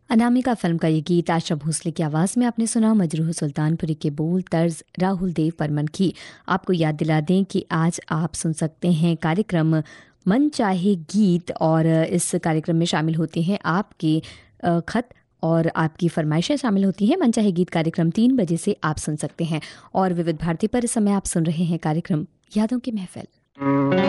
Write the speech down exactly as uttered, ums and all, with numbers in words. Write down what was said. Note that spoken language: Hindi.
अनामिका फिल्म का ये गीत आशा भोसले की आवाज़ में आपने सुना। मजरूह सुल्तानपुरी के बोल तर्ज राहुल देव बर्मन की। आपको याद दिला दें कि आज आप सुन सकते हैं कार्यक्रम मन चाहे गीत, और इस कार्यक्रम में शामिल होते हैं आपके खत और आपकी फरमाइशें शामिल होती हैं। मन चाहे गीत कार्यक्रम तीन बजे से आप सुन सकते हैं। और विविध भारती पर इस समय आप सुन रहे हैं कार्यक्रम यादों की महफिल।